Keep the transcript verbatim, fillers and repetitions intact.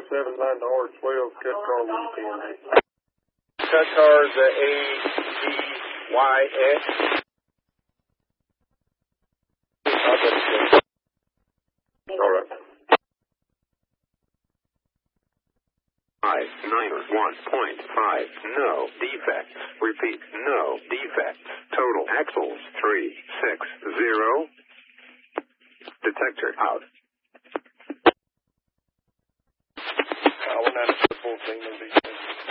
seven nine to R twelve, cut car one ten. Cut cars uh, A D Y X. All right. Five niner one point five. No defects. Repeat. No defects. Total axles three six zero. Detector out. I went out to fourteen and